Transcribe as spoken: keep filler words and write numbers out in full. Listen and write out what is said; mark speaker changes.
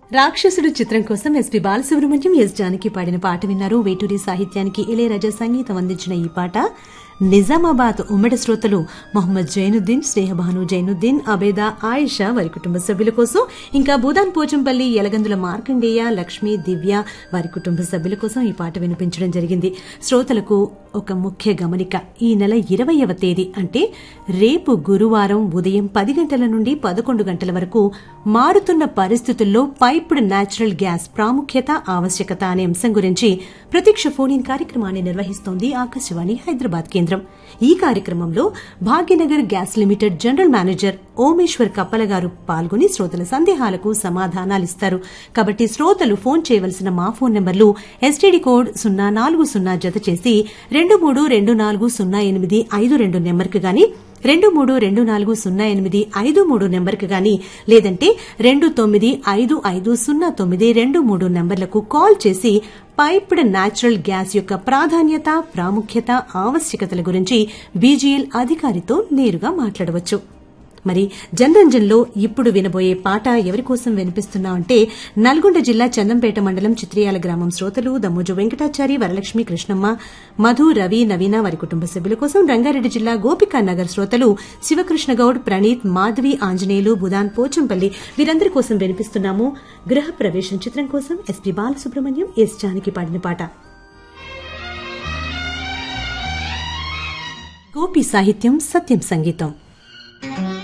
Speaker 1: రాక్షసుడు చిత్రం కోసం ఎస్పీ బాలసుబ్రహ్మణ్యం ఎస్ జానకి పాడిన పాట విన్నారు. వేటూరి సాహిత్యానికి ఇళయరాజా సంగీతం అందించిన ఈ పాట నిజామాబాద్ ఉమ్మడి శ్రోతలు మొహమ్మద్ జైనుద్దీన్, స్నేహభాను జైనుద్దీన్, అబేదా, ఆయిషా వారి కుటుంబ సభ్యుల కోసం, ఇంకా భూదాన్ పోచంపల్లి, యలగందుల మార్కండేయ, లక్ష్మి, దివ్య వారి కుటుంబ సభ్యుల కోసం ఈ పాట వినిపించడం జరిగింది. శ్రోతలకు ఒక ముఖ్య గమనిక, ఈ నెల ఇరవైవ తేదీ అంటే రేపు గురువారం ఉదయం పది గంటల నుండి పదకొండు గంటల వరకు మారుతున్న పరిస్థితుల్లో పైప్డ్ న్యాచురల్ గ్యాస్ ప్రాముఖ్యత, ఆవశ్యకత అనే అంశం గురించి ప్రత్యక్ష ఫోన్ ఇన్ కార్యక్రమాన్ని నిర్వహిస్తోంది ఆకాశవాణి హైదరాబాద్ కేంద్రం. ఈ కార్యక్రమంలో Bhagyanagar gas limited general manager Omeshwar కప్పల గారు పాల్గొని శ్రోతల సందేహాలకు సమాధానాలిస్తారు. కాబట్టి శ్రోతలు ఫోన్ చేయవలసిన మా ఫోన్ నెంబర్లు ఎస్టీడీ కోడ్ సున్నా నాలుగు సున్నా జత చేసి రెండు మూడు రెండు నాలుగు సున్నా ఎనిమిది ఐదు రెండు నెంబర్కు గాని, రెండు మూడు రెండు నాలుగు సున్నా ఎనిమిది ఐదు మూడు నెంబర్కు గాని, లేదంటే రెండు తొమ్మిది ఐదు ఐదు సున్నా తొమ్మిది రెండు మూడు నెంబర్లకు కాల్ చేసి పైప్డ్ న్యాచురల్ గ్యాస్ యొక్క ప్రాధాన్యత, ప్రాముఖ్యత, ఆవశ్యకతల గురించి బీజీఎల్ అధికారితో నేరుగా మాట్లాడవచ్చు. మరి జనరంజన్లో ఇప్పుడు వినబోయే పాట ఎవరి కోసం వినిపిస్తున్నామంటే నల్గొండ జిల్లా చందంపేట మండలం చిత్రియాల గ్రామం శ్రోతలు దమ్మోజు వెంకటాచారి, వరలక్ష్మి, కృష్ణమ్మ, మధు, రవి, నవీన వారి కుటుంబ సభ్యుల కోసం, రంగారెడ్డి జిల్లా గోపికా నగర్ శ్రోతలు శివకృష్ణగౌడ్, ప్రణీత్, మాధవి, ఆంజనేయులు, బుదాన్ పోచంపల్లి వీరందరి కోసం వినిపిస్తున్నాము. గృహ ప్రవేశం చిత్రం కోసం ఎస్పీ బాలసుబ్రహ్మణ్యం ఎస్ జానకి పాడిన పాట. గోపి సాహిత్యం, సత్యం సంగీతం.